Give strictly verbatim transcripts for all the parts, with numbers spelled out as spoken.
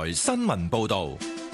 台新聞報導。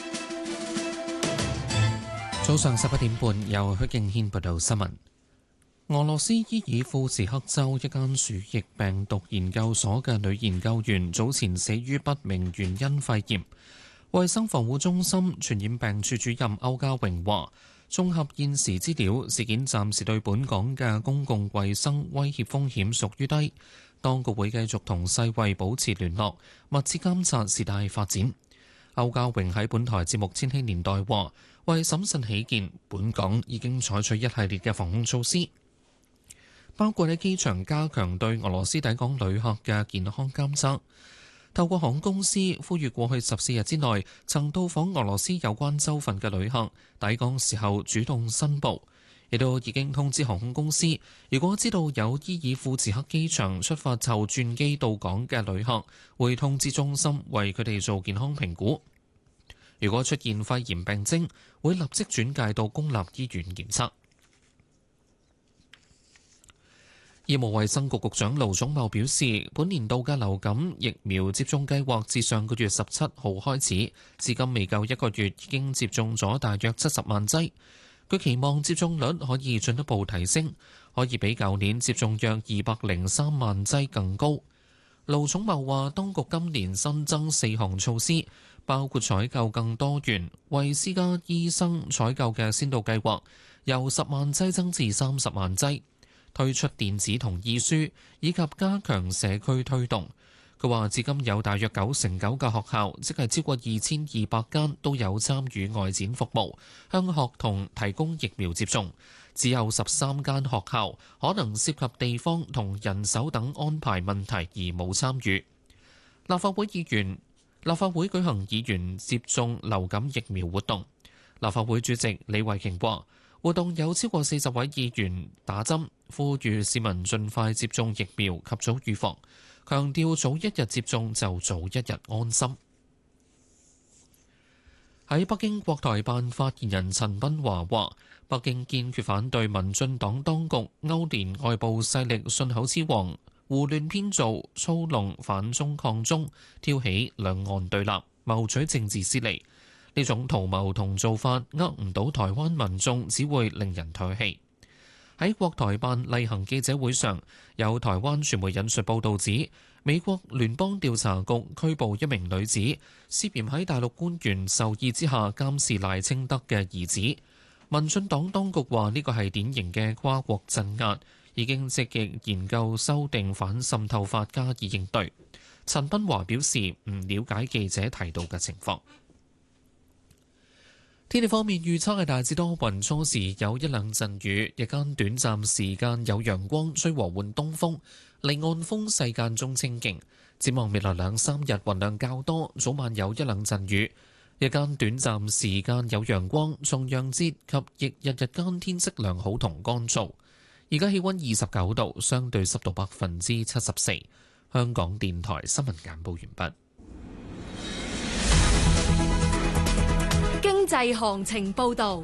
早上十一點半，由許敬軒報道新聞。俄羅斯伊爾庫茨克州一間鼠疫病毒研究所嘅女研究員早前死於不明原因肺炎。衛生防護中心傳染病處主任歐家榮話，綜合現時資料，事件暫時對本港嘅公共衛生威脅風險屬於低。當局會繼續同世衛保持聯絡，密切監察事態發展。歐家榮喺本台節目《千禧年代》話，為審慎起見，本港已經採取一系列嘅防控措施，包括喺機場加強對俄羅斯抵港旅客嘅健康監測，透過航空公司呼籲過去十四日之內曾到訪俄羅斯有關州份嘅旅客抵港時候主動申報，亦都已經通知航空公司，如果知道有伊爾庫茨克機場出發後轉機到港嘅旅客，會通知中心為佢哋做健康評估。如果出現肺炎病徵，會立即轉介到公立醫院檢測。醫務衛生局局長盧寵茂表示，本年度嘅流感疫苗接種計劃自上個月十七號開始，至今未夠一個月，已經接種咗大約七十萬劑。佢期望接種率可以進一步提升，可以比舊年接種約二百零三萬劑更高。盧寵茂話，當局今年新增四項措施，包括採購更多元為私家醫生採購嘅先導計劃，由十萬劑增至三十萬劑，推出電子同意書，以及加強社區推動。佢話，至今有大約九成九嘅學校，即係超過二千二百間，都有參與外展服務，向學童提供疫苗接種。只有十三間學校可能涉及地方同人手等安排問題而冇參與。立法會議員立法會舉行議員接種流感疫苗活動。立法會主席李慧瓊話，活動有超過四十位議員打針，呼籲市民盡快接種疫苗及早預防，強調早一日接種就早一日安心。喺北京，國台辦發言人陳斌華話，北京堅決反對民進黨當局勾連外部勢力信口雌黃，胡亂編造、操弄反中抗中，挑起兩岸對立，謀取政治私利。呢種圖謀同做法呃唔到台灣民眾，只會令人唾棄。喺國台辦例行記者會上，有台灣傳媒引述報導指，美國聯邦調查局拘捕一名女子，涉嫌喺大陸官員授意之下監視賴清德嘅兒子。民進黨當局話呢個係典型嘅跨國鎮壓，已經積極研究修訂反滲透法加以應對。陳斌華表示唔了解記者提到嘅情況。天氣方面預測係大致多雲，初時有一兩陣雨，日間短暫時間有陽光，吹和緩東風，離岸風勢間中清勁。展望未來兩三日雲量較多，早晚有一兩陣雨，日間短暫時間有陽光，重陽節及翌日日間天色良好同乾燥。而家氣溫二十九度，相對濕度百分之七十四。香港電台新聞簡報完畢。 經濟行情報導。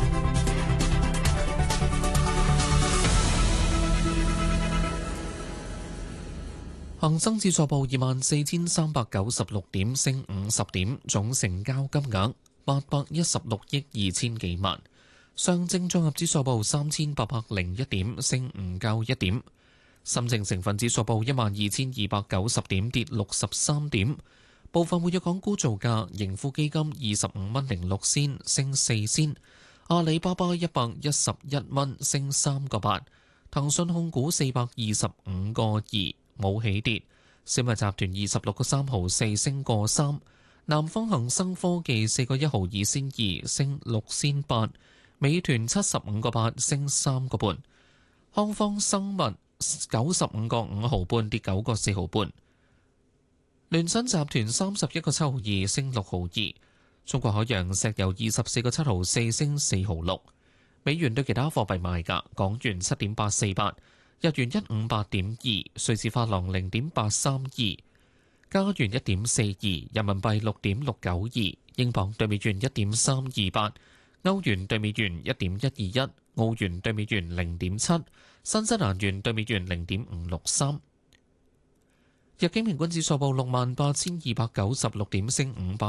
恒生指數報二萬四千三百九十六點，升五十點，總成交金額八百一十六億二千幾萬。上證綜合指數報三千八百零一點，升唔夠一點。深證成分指數報一萬二千二百九十點，跌六十三點。部分活躍港股造價，盈富基金二十五蚊零六仙，升四仙；阿里巴巴一百一十一蚊，升三個八；騰訊控股四百二十五個二，冇起跌；小米集團二十六個三毫四，升個三；南方恒生科技四個一毫二仙二，升六仙八；美團七十五個八，升三個半；康方生物九十五個五毫半，跌九個四毫半。聯新集團三十一個七毫二，升六毫二；中國海洋石油二十四個七毫四，升四毫六。美元對其他貨幣賣價：港元七點八四八，日元一五八點二，瑞士法郎零點八三二，加元一點四二，人民幣六點六九二，英鎊對美元一點三二八，歐元對美元一點一二一，澳元對美元零點七，新西蘭元對美元零點五六三。日經平均指數報六萬八千二百九十六點，升五百